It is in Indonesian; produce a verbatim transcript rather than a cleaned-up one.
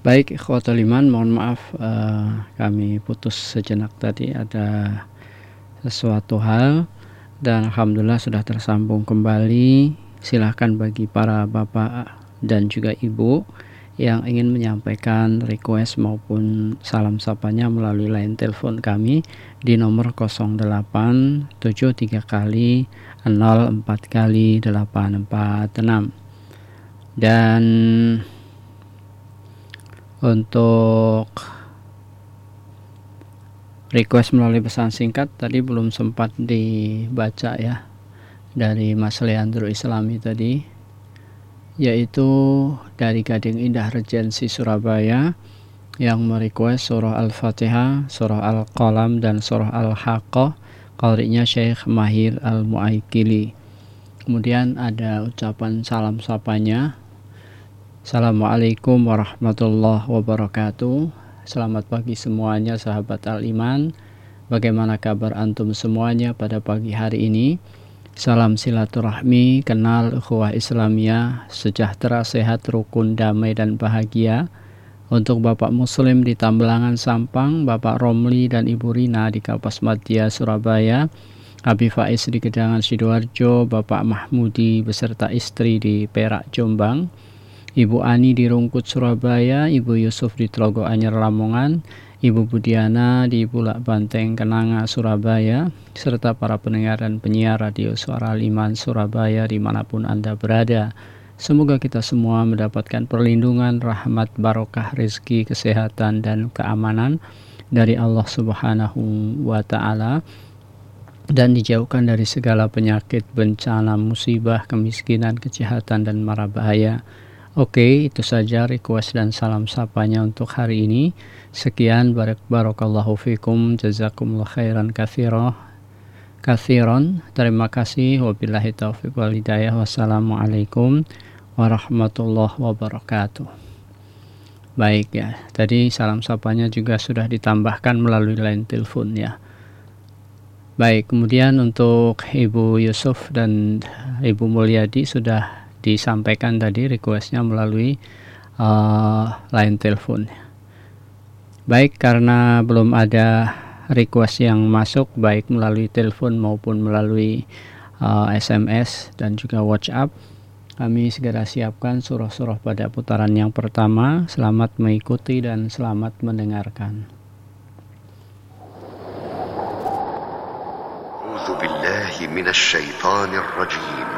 Baik, ikhwatul iman, mohon maaf uh, kami putus sejenak tadi, ada sesuatu hal, dan alhamdulillah sudah tersambung kembali. Silahkan bagi para bapak dan juga ibu yang ingin menyampaikan request maupun salam sapanya melalui line telepon kami di nomor nol delapan tujuh tiga kali nol empat kali delapan empat enam. Dan untuk request melalui pesan singkat tadi belum sempat dibaca ya, dari Mas Leandro Islami tadi, yaitu dari Gading Indah Regensi Surabaya yang merequest surah Al-Fatihah, surah Al-Qalam, dan surah Al-Haqqah, qari'nya Syekh Mahir Al-Muaikili. Kemudian ada ucapan salam sapanya. Assalamualaikum warahmatullahi wabarakatuh. Selamat pagi semuanya sahabat Al-Iman. Bagaimana kabar antum semuanya pada pagi hari ini? Salam silaturahmi, kenal ukhuwah Islamiyah, sejahtera, sehat, rukun, damai, dan bahagia. Untuk Bapak Muslim di Tambelangan Sampang, Bapak Romli dan Ibu Rina di Kapas Madya Surabaya, Abi Faiz di Gedangan Sidoarjo, Bapak Mahmudi beserta istri di Perak Jombang, Ibu Ani di Rungkut Surabaya, Ibu Yusuf di Tlogo Anyar Lamongan, Ibu Budiana di Bulak Banteng Kenanga Surabaya, serta para pendengar dan penyiar Radio Suara Al-Iman Surabaya dimanapun Anda berada. Semoga kita semua mendapatkan perlindungan, rahmat, barokah, rezeki, kesehatan, dan keamanan dari Allah Subhanahu wa Ta'ala, dan dijauhkan dari segala penyakit, bencana, musibah, kemiskinan, kejahatan, dan mara bahaya. Oke, itu saja request dan salam sapanya untuk hari ini. Sekian, barak barakallahu fikum, jazakumullah khairan katsira katsiran. Terima kasih, wabillahi taufiq wal hidayah. Wassalamualaikum warahmatullahi wabarakatuh. Baik ya, tadi salam sapanya juga sudah ditambahkan melalui line telepon ya. Baik, kemudian untuk Ibu Yusuf dan Ibu Mulyadi sudah disampaikan tadi requestnya melalui uh, line telepon. Baik, karena belum ada request yang masuk baik melalui telepon maupun melalui uh, S M S dan juga WhatsApp, kami segera siapkan surah-surah pada putaran yang pertama. Selamat mengikuti dan selamat mendengarkan. A'udzu billahi minasy syaithanir rajim.